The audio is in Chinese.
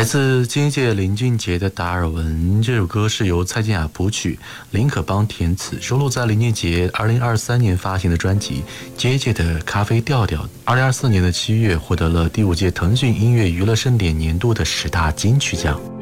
来自金界林俊杰的《达尔文》这首歌是由蔡健雅谱曲，林可邦填词，收录在林俊杰2023年发行的专辑《接界的咖啡调调》。2024年的7月，获得了第5届腾讯音乐娱乐盛典年度的10大金曲奖。